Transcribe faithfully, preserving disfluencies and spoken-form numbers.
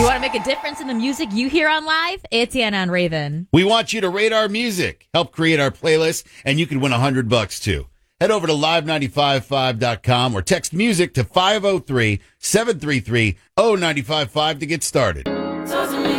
you want to make a difference in the music you hear on live? It's Anna on Raven. We want you to rate our music, help create our playlist, and you can win a hundred bucks too. Head over to live nine five five dot com or text music to five oh three, seven three three, oh nine five five to get started.